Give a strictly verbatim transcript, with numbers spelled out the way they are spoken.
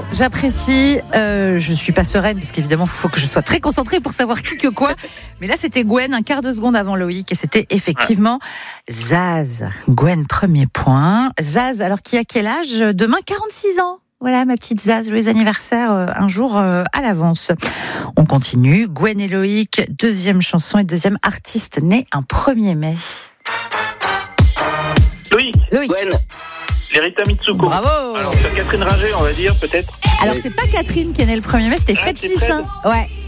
j'apprécie. Euh, je suis pas sereine parce qu'évidemment, il faut que je sois très concentrée pour savoir qui que quoi. Mais là, c'était Gwen, un quart de seconde avant Loïc, et c'était effectivement Zaz. Gwen, premier point. Zaz, alors qui a quel âge ? Demain, quarante-six ans. Voilà, ma petite Zaz, joyeux anniversaire euh, un jour euh, à l'avance. On continue. Gwen et Loïc, deuxième chanson et deuxième artiste né un premier mai. Loïc. Loïc. Gwen. Lerita Mitsuko. Bravo. Alors, c'est Catherine Ringer, on va dire, peut-être. Alors, c'est pas Catherine qui est née le premier mai, c'était Ah, Fred c'est Chichin. Fred. Ouais.